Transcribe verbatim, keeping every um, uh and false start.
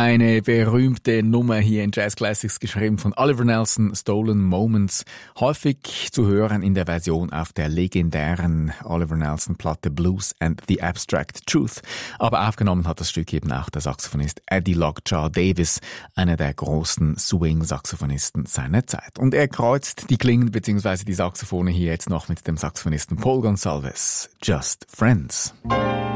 Eine berühmte Nummer hier in Jazz Classics, geschrieben von Oliver Nelson, Stolen Moments. Häufig zu hören in der Version auf der legendären Oliver Nelson-Platte Blues and the Abstract Truth. Aber aufgenommen hat das Stück eben auch der Saxophonist Eddie Lockjaw Davis, einer der großen Swing-Saxophonisten seiner Zeit. Und er kreuzt die Klingen bzw. die Saxophone hier jetzt noch mit dem Saxophonisten Paul Gonsalves. Just Friends.